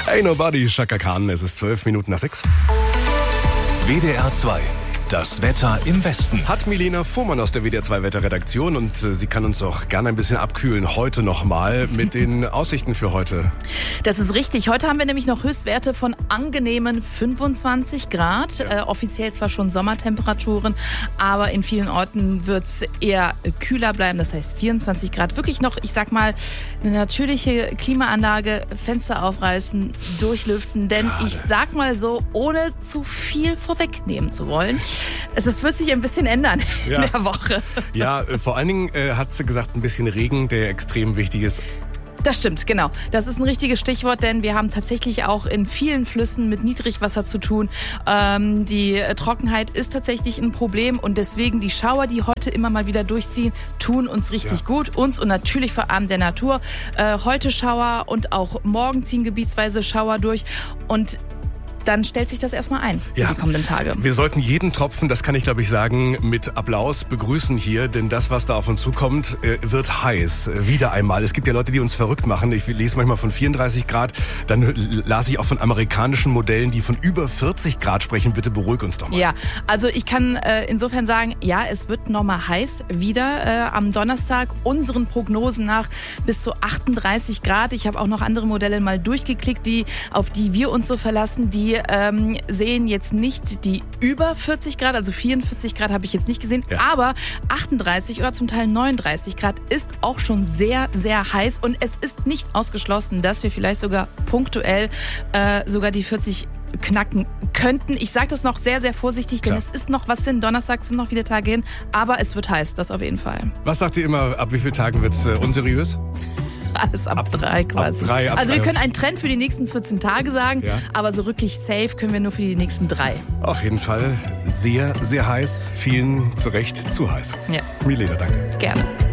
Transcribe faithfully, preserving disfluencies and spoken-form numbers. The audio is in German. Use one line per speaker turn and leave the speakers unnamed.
Hey Nobody, Chaka Khan, es ist zwölf Minuten nach sechs.
W D R zwei. Das Wetter im Westen.
Hat Milena Fuhrmann aus der W D R zwei Wetterredaktion und äh, sie kann uns auch gerne ein bisschen abkühlen heute nochmal mit den Aussichten für heute.
Das ist richtig. Heute haben wir nämlich noch Höchstwerte von angenehmen fünfundzwanzig Grad.
Ja.
Äh, offiziell zwar schon Sommertemperaturen, aber in vielen Orten wird es eher kühler bleiben. Das heißt vierundzwanzig Grad. Wirklich noch, ich sag mal, eine natürliche Klimaanlage, Fenster aufreißen, durchlüften. Denn
Gerade.
ich sag mal so, ohne zu viel vorwegnehmen zu wollen, es ist, wird sich ein bisschen ändern
Ja.
in der Woche.
Ja, äh, vor allen Dingen äh, hat sie gesagt, ein bisschen Regen, der extrem wichtig ist.
Das stimmt, genau. Das ist ein richtiges Stichwort, denn wir haben tatsächlich auch in vielen Flüssen mit Niedrigwasser zu tun. Ähm, die Trockenheit ist tatsächlich ein Problem und deswegen die Schauer, die heute immer mal wieder durchziehen, tun uns richtig
Ja.
gut. Uns und natürlich vor allem der Natur. Äh, heute Schauer und auch morgen ziehen gebietsweise Schauer durch und dann stellt sich das erstmal ein für
Ja.
die kommenden Tage.
Wir sollten jeden Tropfen, das kann ich glaube ich sagen, mit Applaus begrüßen hier, denn das, was da auf uns zukommt, äh, wird heiß. Äh, Wieder einmal. Es gibt ja Leute, die uns verrückt machen. Ich lese manchmal von vierunddreißig Grad, dann l- las ich auch von amerikanischen Modellen, die von über vierzig Grad sprechen. Bitte beruhig uns doch mal.
Ja, also ich kann äh, insofern sagen, ja, es wird nochmal heiß wieder äh, am Donnerstag. Unseren Prognosen nach bis zu achtunddreißig Grad. Ich habe auch noch andere Modelle mal durchgeklickt, die auf die wir uns so verlassen. Die ähm, sehen jetzt nicht die über vierzig Grad, also vierundvierzig Grad habe ich jetzt nicht gesehen.
Ja.
Aber achtunddreißig oder zum Teil neununddreißig Grad ist auch schon sehr, sehr heiß. Und es ist nicht ausgeschlossen, dass wir vielleicht sogar punktuell äh, sogar die vierzig knacken könnten. Ich sage das noch sehr, sehr vorsichtig, denn
Klar.
es ist noch was hin. Donnerstag sind noch wieder Tage hin, aber es wird heiß, das auf jeden Fall.
Was sagt ihr immer, ab wie vielen Tagen wird's äh, unseriös?
Alles ab,
Ab-
drei quasi.
ab drei, ab
also wir
drei.
können einen Trend für die nächsten vierzehn Tage sagen,
Ja.
aber so wirklich safe können wir nur für die nächsten drei.
Auf jeden Fall sehr, sehr heiß. Vielen zu Recht zu heiß.
Ja,
Milena, danke.
gerne.